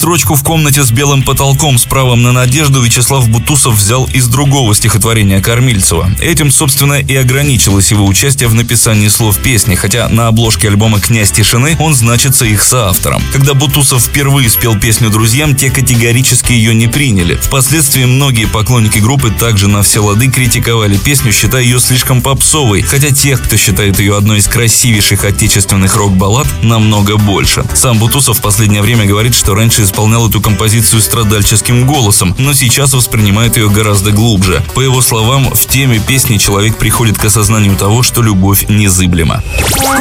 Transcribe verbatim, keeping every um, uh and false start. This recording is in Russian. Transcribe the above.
Строчку «В комнате с белым потолком с правом на надежду» Вячеслав Бутусов взял из другого стихотворения Кормильцева. Этим, собственно, и ограничилось его участие в написании слов песни, хотя на обложке альбома «Князь тишины» он значится их соавтором. Когда Бутусов впервые спел песню друзьям, те категорически ее не приняли. Впоследствии многие поклонники группы также на все лады критиковали песню, считая ее слишком попсовой, хотя тех, кто считает ее одной из красивейших отечественных рок-баллад, намного больше. Сам Бутусов в последнее время говорит, что раньше исполнял эту композицию страдальческим голосом, но сейчас воспринимает ее гораздо глубже. По его словам, в теме песни человек приходит к осознанию того, что любовь незыблема.